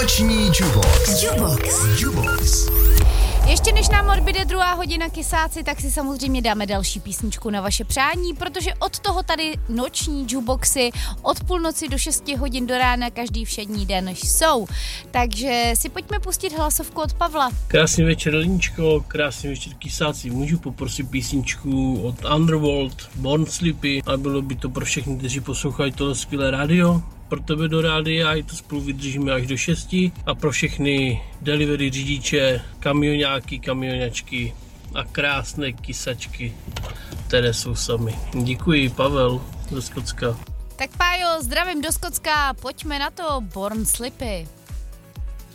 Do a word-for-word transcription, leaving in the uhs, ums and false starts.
Noční Jubox. Jubox. Jubox. Ještě než nám odbyde druhá hodina kysáci, tak si samozřejmě dáme další písničku na vaše přání, protože od toho tady noční Juboxy od půlnoci do šesti hodin do rána každý všední den jsou. Takže si pojďme pustit hlasovku od Pavla. Krásný večer, Liničko, krásný večer kysáci. Můžu poprosit písničku od Underworld, Born Sleepy, a bylo by to pro všechny, kteří poslouchají tohle skvělé rádio. Pro tebe do rádia, i to spolu vydržíme až do šesti, a pro všechny delivery řidiče, kamionáky, kamionačky a krásné kysačky, které jsou sami. Děkuji, Pavel do Skotska. Tak Pájo, zdravím do Skotska, pojďme na to, Born Sleepy.